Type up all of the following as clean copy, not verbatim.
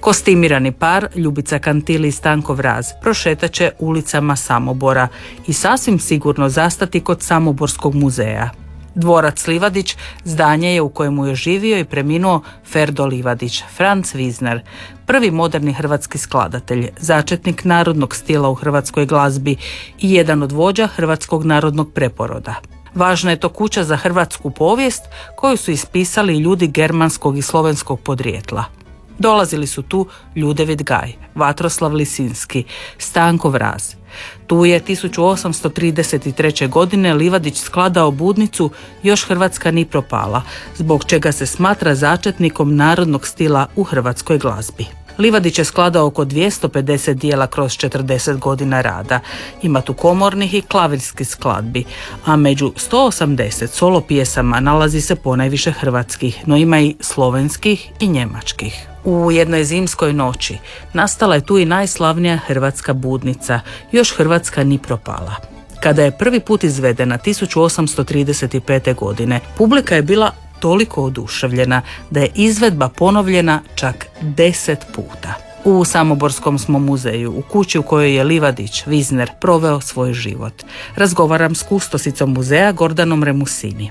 Kostimirani par, Ljubica Kantili i Stanko Vraz, prošetat će ulicama Samobora i sasvim sigurno zastati kod Samoborskog muzeja. Dvorac Livadić zdanje je u kojemu je živio i preminuo Ferdo Livadić, Franz Wizner, prvi moderni hrvatski skladatelj, začetnik narodnog stila u hrvatskoj glazbi i jedan od vođa hrvatskog narodnog preporoda. Važna je to kuća za hrvatsku povijest koju su ispisali ljudi germanskog i slovenskog podrijetla. Dolazili su tu Ljudevit Gaj, Vatroslav Lisinski, Stanko Vraz. Tu je 1833. godine Livadić skladao budnicu Još Hrvatska ni propala, zbog čega se smatra začetnikom narodnog stila u hrvatskoj glazbi. Livadić je skladao oko 250 dijela kroz 40 godina rada. Ima tu komornih i klavirskih skladbi, a među 180 solo pjesama nalazi se ponajviše hrvatskih, no ima i slovenskih i njemačkih. U jednoj zimskoj noći nastala je tu i najslavnija hrvatska budnica Još Hrvatska ni propala. Kada je prvi put izvedena 1835. godine, publika je bila toliko oduševljena da je izvedba ponovljena čak 10 puta. U Samoborskom smo muzeju, u kući u kojoj je Livadić, Wizner, proveo svoj život. Razgovaram s kustosicom muzeja Gordanom Remusini.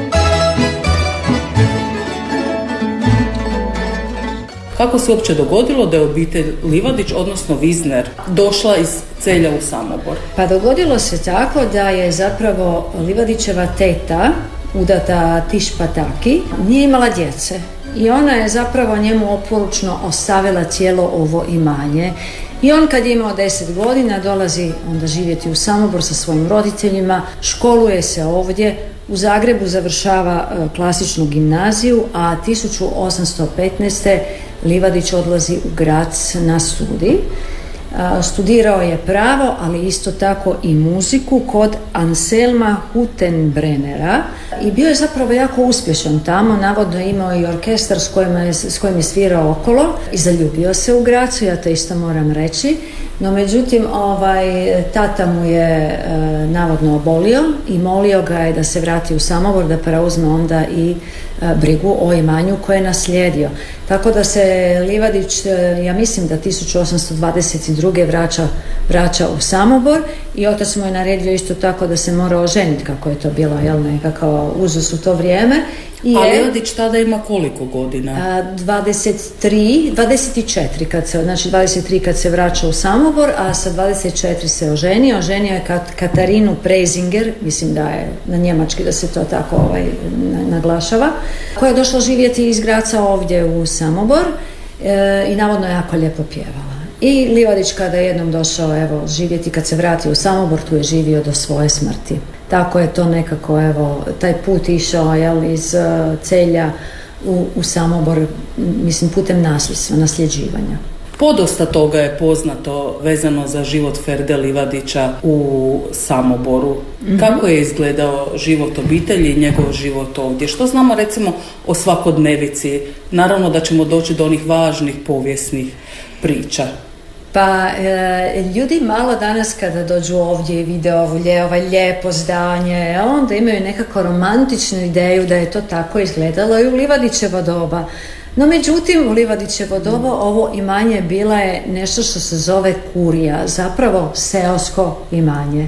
Kako se uopće dogodilo da je obitelj Livadić, odnosno Wizner, došla iz Celja u Samobor? Pa dogodilo se tako da je zapravo Livadićeva teta, udata Tišpa Taki, nije imala djece i ona je zapravo njemu oporučno ostavila cijelo ovo imanje. I on kad je imao 10 godina dolazi onda živjeti u Samobor sa svojim roditeljima, školuje se ovdje, u Zagrebu završava klasičnu gimnaziju, a 1815. Livadić odlazi u Graz na studij. Studirao je pravo, ali isto tako i muziku kod Anselma Hüttenbrennera i bio je zapravo jako uspješan tamo, navodno imao i orkestar s kojim je svirao okolo i zaljubio se u Grazu, ja to isto moram reći. No međutim, tata mu je navodno obolio i molio ga je da se vrati u Samobor, da preuzme onda i brigu o imanju koje je naslijedio. Tako da se Livadić, ja mislim da 1822. vraća u Samobor i otac mu je naredio isto tako da se mora oženiti, kako je to bilo nekakav uzus u to vrijeme. A Livadić tada ima koliko godina? 24 kad se vraća u Samobor, a sa 24 se oženio. Oženio je Katarinu Preisinger, mislim da je na njemački da se to tako naglašava, koja je došla živjeti iz Graca ovdje u Samobor i navodno jako lijepo pjevala. I Livadić kada je jednom došao živjeti, kad se vratio u Samobor, tu je živio do svoje smrti. Tako je to nekako, taj put išao iz Celja u Samobor, mislim putem nasljeđivanja. Podosta toga je poznato vezano za život Ferde Livadića u Samoboru. Mm-hmm. Kako je izgledao život obitelji i njegov život ovdje? Što znamo recimo o svakodnevici? Naravno da ćemo doći do onih važnih povijesnih priča. Pa ljudi malo danas kada dođu ovdje i vide ovaj lijepo zdanje, onda imaju nekako romantičnu ideju da je to tako izgledalo i u Livadićevo doba. No međutim, u Livadićevo doba ovo imanje bila je nešto što se zove kurija, zapravo seosko imanje.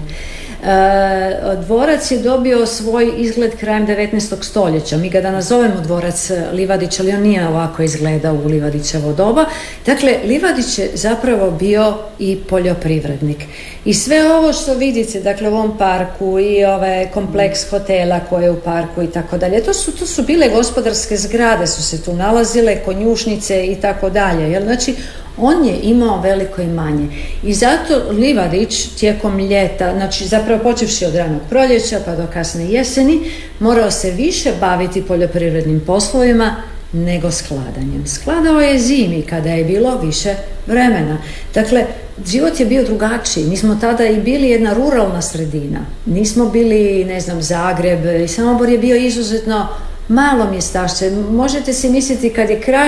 Dvorac je dobio svoj izgled krajem 19. stoljeća. Mi ga danas zovemo dvorac Livadić, ali on nije ovako izgledao u Livadićevo doba. Dakle, Livadić je zapravo bio i poljoprivrednik. I sve ovo što vidite, dakle u ovom parku i ovaj kompleks hotela koji je u parku i tako dalje, to su bile gospodarske zgrade, su se tu nalazile, konjušnice i tako dalje. Znači, on je imao veliko imanje i zato Livadić tijekom ljeta, znači zapravo počevši od ranog proljeća pa do kasne jeseni, morao se više baviti poljoprivrednim poslovima nego skladanjem. Skladao je zimi kada je bilo više vremena. Dakle, život je bio drugačiji. Mi smo tada i bili jedna ruralna sredina. Nismo bili, Zagreb i Samobor je bio izuzetno malo mjestašće. Možete si misliti kad je kraj